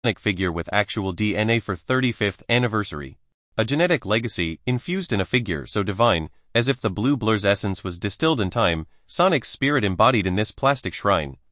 Sonic figure with actual DNA for 35th anniversary. A genetic legacy infused in a figure so divine, as if the blue blur's essence was distilled in time, Sonic's spirit embodied in this plastic shrine.